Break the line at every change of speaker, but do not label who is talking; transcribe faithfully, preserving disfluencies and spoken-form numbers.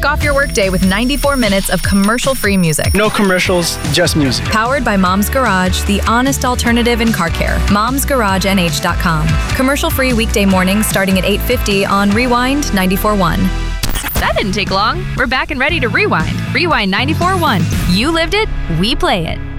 Kick off your workday with ninety-four minutes of commercial-free music.
No commercials, just music.
Powered by Mom's Garage, the honest alternative in car care. moms garage n h dot com. Commercial-free weekday mornings starting at eight fifty on Rewind ninety-four point one.
That didn't take long. We're back and ready to rewind. Rewind ninety-four point one. You lived it, we play it.